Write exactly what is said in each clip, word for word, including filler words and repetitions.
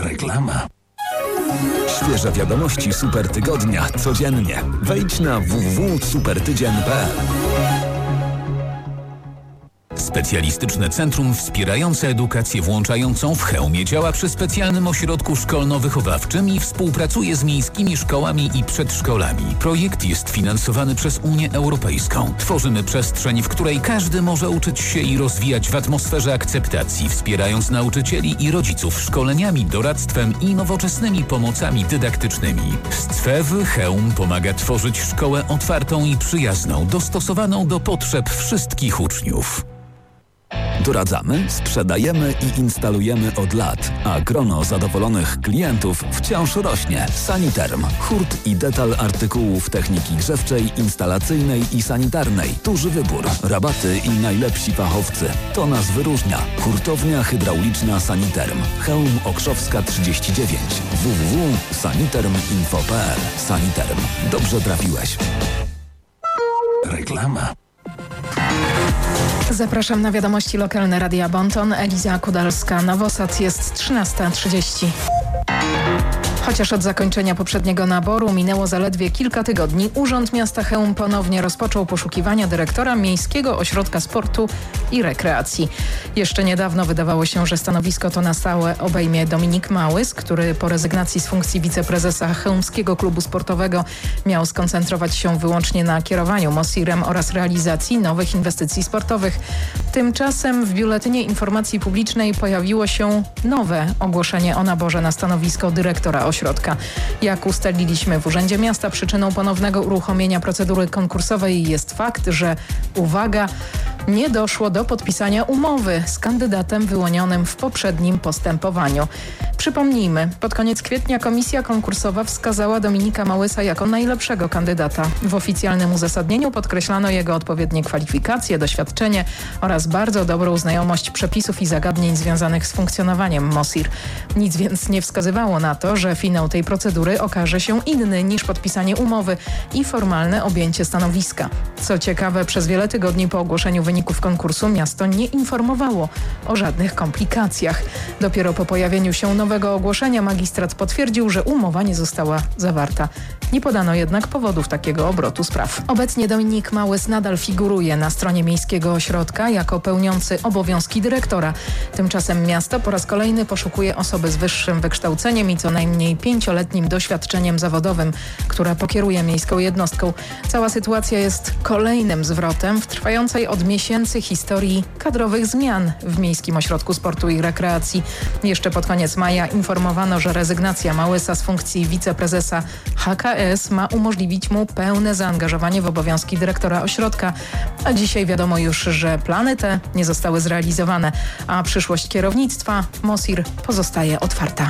Reklama. Świeże wiadomości Super Tygodnia codziennie. Wejdź na w w w kropka supertydzień kropka p l. Specjalistyczne centrum wspierające edukację włączającą w Chełmie działa przy specjalnym ośrodku szkolno-wychowawczym i współpracuje z miejskimi szkołami i przedszkolami. Projekt jest finansowany przez Unię Europejską. Tworzymy przestrzeń, w której każdy może uczyć się i rozwijać w atmosferze akceptacji, wspierając nauczycieli i rodziców szkoleniami, doradztwem i nowoczesnymi pomocami dydaktycznymi. Scwew Chełm pomaga tworzyć szkołę otwartą i przyjazną, dostosowaną do potrzeb wszystkich uczniów. Doradzamy, sprzedajemy i instalujemy od lat, a grono zadowolonych klientów wciąż rośnie. Saniterm. Hurt i detal artykułów techniki grzewczej, instalacyjnej i sanitarnej. Duży wybór, rabaty i najlepsi fachowcy. To nas wyróżnia. Hurtownia hydrauliczna Saniterm. Chełm Okrzowska trzydzieści dziewięć. w w w kropka saniterm info kropka p l. Saniterm. Dobrze trafiłeś. Reklama. Zapraszam na wiadomości lokalne Radia Bonton. Eliza Kudalska. Nowosad jest trzynasta trzydzieści. Chociaż od zakończenia poprzedniego naboru minęło zaledwie kilka tygodni, Urząd Miasta Chełm ponownie rozpoczął poszukiwania dyrektora Miejskiego Ośrodka Sportu i Rekreacji. Jeszcze niedawno wydawało się, że stanowisko to na stałe obejmie Dominik Małys, który po rezygnacji z funkcji wiceprezesa Chełmskiego Klubu Sportowego miał skoncentrować się wyłącznie na kierowaniu MOSIR-em oraz realizacji nowych inwestycji sportowych. Tymczasem w Biuletynie Informacji Publicznej pojawiło się nowe ogłoszenie o naborze na stanowisko dyrektora ośrodka. Jak ustaliliśmy w Urzędzie Miasta, przyczyną ponownego uruchomienia procedury konkursowej jest fakt, że, uwaga, nie doszło do podpisania umowy z kandydatem wyłonionym w poprzednim postępowaniu. Przypomnijmy, pod koniec kwietnia komisja konkursowa wskazała Dominika Małysa jako najlepszego kandydata. W oficjalnym uzasadnieniu podkreślano jego odpowiednie kwalifikacje, doświadczenie oraz bardzo dobrą znajomość przepisów i zagadnień związanych z funkcjonowaniem MOSIR. Nic więc nie wskazywało na to, że finał tej procedury okaże się inny niż podpisanie umowy i formalne objęcie stanowiska. Co ciekawe, przez wiele tygodni po ogłoszeniu wyników konkursu miasto nie informowało o żadnych komplikacjach. Dopiero po pojawieniu się nowego ogłoszenia magistrat potwierdził, że umowa nie została zawarta. Nie podano jednak powodów takiego obrotu spraw. Obecnie Dominik Małys nadal figuruje na stronie Miejskiego Ośrodka jako pełniący obowiązki dyrektora. Tymczasem miasto po raz kolejny poszukuje osoby z wyższym wykształceniem i co najmniej pięcioletnim doświadczeniem zawodowym, która pokieruje miejską jednostką. Cała sytuacja jest kolejnym zwrotem w trwającej od miesięcy historii kadrowych zmian w Miejskim Ośrodku Sportu i Rekreacji. Jeszcze pod koniec maja informowano, że rezygnacja Małysa z funkcji wiceprezesa H K S ma umożliwić mu pełne zaangażowanie w obowiązki dyrektora ośrodka, a dzisiaj wiadomo już, że plany te nie zostały zrealizowane, a przyszłość kierownictwa MOSIR pozostaje otwarta.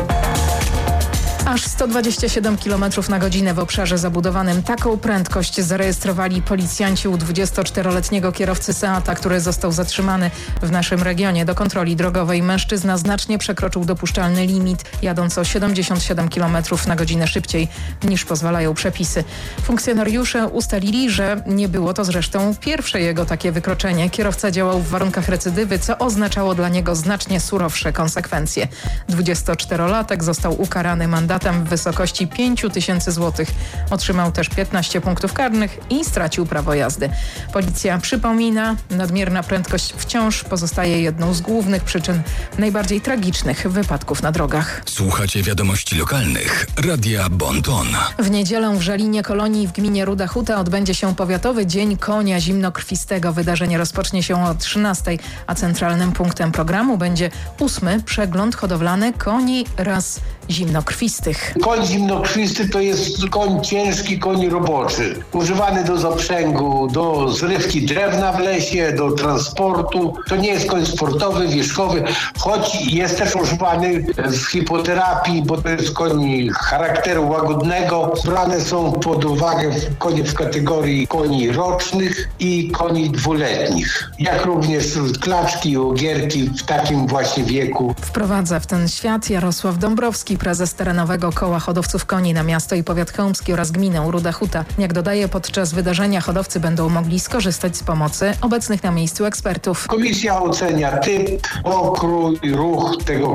Aż sto dwadzieścia siedem kilometrów na godzinę w obszarze zabudowanym. Taką prędkość zarejestrowali policjanci u dwudziestoczteroletniego kierowcy Seata, który został zatrzymany w naszym regionie. Do kontroli drogowej mężczyzna znacznie przekroczył dopuszczalny limit, jadąc o siedemdziesiąt siedem kilometrów na godzinę szybciej niż pozwalają przepisy. Funkcjonariusze ustalili, że nie było to zresztą pierwsze jego takie wykroczenie. Kierowca działał w warunkach recydywy, co oznaczało dla niego znacznie surowsze konsekwencje. dwudziestoczterolatek został ukarany mandatem w wysokości pięć tysięcy złotych. Otrzymał też piętnaście punktów karnych i stracił prawo jazdy. Policja przypomina, nadmierna prędkość wciąż pozostaje jedną z głównych przyczyn najbardziej tragicznych wypadków na drogach. Słuchacie wiadomości lokalnych Radia Bonton. W niedzielę w Żelinie Kolonii w gminie Ruda Huta odbędzie się Powiatowy Dzień Konia Zimnokrwistego. Wydarzenie rozpocznie się o trzynastej, a centralnym punktem programu będzie ósmy przegląd hodowlany koni ras zimnokrwistych. Koń zimnokrwisty to jest koń ciężki, koń roboczy. Używany do zaprzęgu, do zrywki drewna w lesie, do transportu. To nie jest koń sportowy, wierzchowy, choć jest też używany w hipoterapii, bo to jest koń charakteru łagodnego. Brane są pod uwagę konie w kategorii koni rocznych i koni dwuletnich. Jak również klaczki i ogierki w takim właśnie wieku. Wprowadza w ten świat Jarosław Dąbrowski, prezes terenowego koła hodowców koni na miasto i powiat chełmski oraz gminę Ruda Huta. Jak dodaje, podczas wydarzenia hodowcy będą mogli skorzystać z pomocy obecnych na miejscu ekspertów. Komisja ocenia typ, pokrój, ruch tego